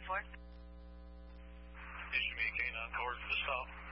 This should be a canine card for the stop.